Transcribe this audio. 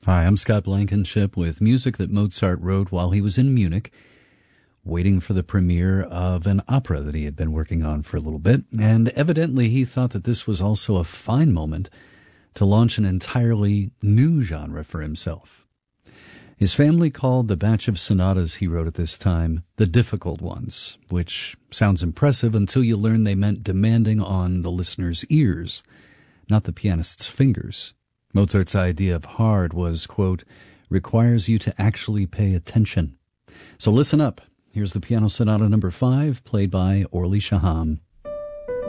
Hi, I'm Scott Blankenship with music that Mozart wrote while he was in Munich, waiting for the premiere of an opera that he had been working on for a little bit. And evidently he thought that this was also a fine moment to launch an entirely new genre for himself. His family called the batch of sonatas he wrote at this time the difficult ones, which sounds impressive until you learn they meant demanding on the listener's ears, not the pianist's fingers. Mozart's idea of hard was, quote, requires you to actually pay attention. So listen up. Here's the Piano Sonata number 5, played by Orly Shaham.